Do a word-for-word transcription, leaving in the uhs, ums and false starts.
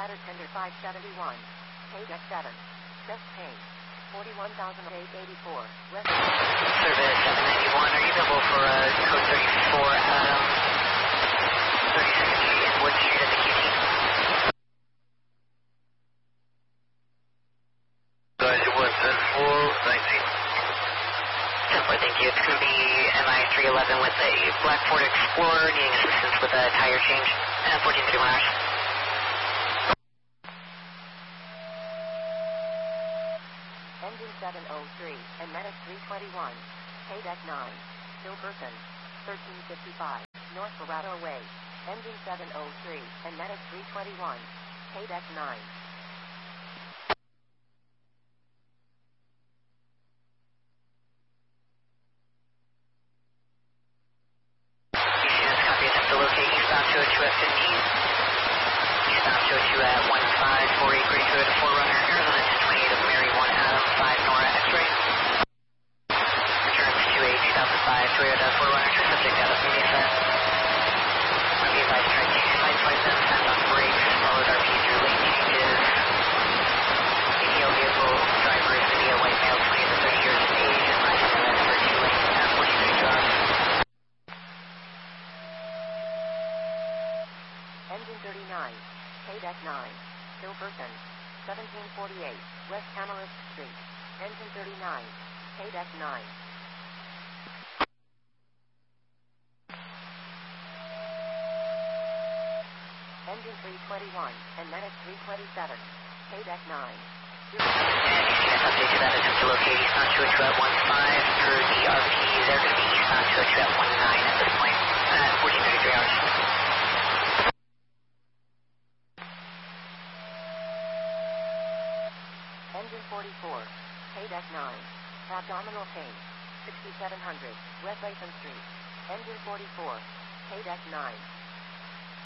ladder tender five seventy-one. Pay deck seven. Chest pain. forty-one thousand eight hundred eighty-four. West. Service seven ninety-one, are you available for uh, code thirty-four Adam, thirty-second Street and Wood Street at the Q T? Guys, it was ten four nineteen. ten four, thank you. It's going to be M I three eleven with a Black Ford Explorer needing assistance with a tire change. Uh, fourteen thirty-one hours. Engine seven oh three, and medic three twenty-one. Pay deck nine. Still person. thirteen fifty-five. North Laredo Way. Engine seven oh three, and medic three twenty-one. Pay deck nine. Copy, attempt to locate eastbound two oh two at fifteen. Eastbound two oh two at one five four eight, ready to go to Forerunner, Arizona ten twenty-eight of Mary one Adam five Nora X-ray. Returns to a two thousand five Toyota Forerunner, turn subject out of Mesa. R V advised, tried to sideswipe them, sent on brakes, followed R P through lane changes. A D L vehicle driver is to be a white male, twenty to thirty years of age, and last time for two lanes at fourteen thirty drive. Engine thirty-nine. Pay deck nine. Still person. seventeen forty-eight. West Amarist Street. Engine thirty-nine. Pay deck nine. Engine three twenty-one, and medic three twenty-seven. Pay deck nine. And you see us update to that attempt to locate eastbound two oh two at one five. Per the R P, they're going to be eastbound two oh two at one nine at this point at fourteen thirty-three hours. Engine forty-four. Pay deck nine. Abdominal pain. sixty-seven hundred. West Latham Street. Engine forty-four. Pay deck nine.